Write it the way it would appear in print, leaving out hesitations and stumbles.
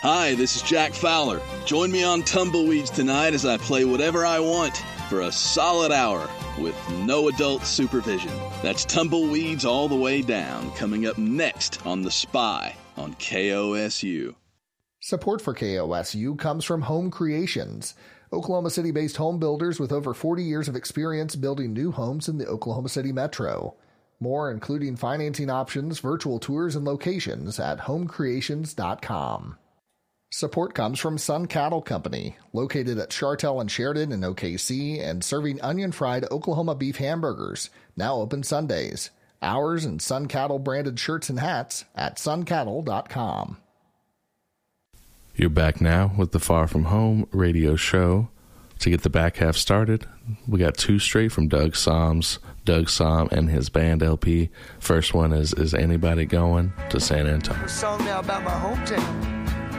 Hi, this is Jack Fowler. Join me on Tumbleweeds tonight as I play whatever I want for a solid hour with no adult supervision. That's Tumbleweeds All the Way Down, coming up next on The Spy on KOSU. Support for KOSU comes from Home Creations, Oklahoma City-based home builders with over 40 years of experience building new homes in the Oklahoma City metro. More, including financing options, virtual tours, and locations at homecreations.com. Support comes from Sun Cattle Company, located at Chartel and Sheridan in OKC and serving onion-fried Oklahoma beef hamburgers, now open Sundays. Hours and Sun Cattle branded shirts and hats at suncattle.com. You're back now with the Far From Home radio show. To get the back half started, we got two straight from Doug Somm and his band LP. First one is Anybody Going to San Antonio? A song now about my hometown.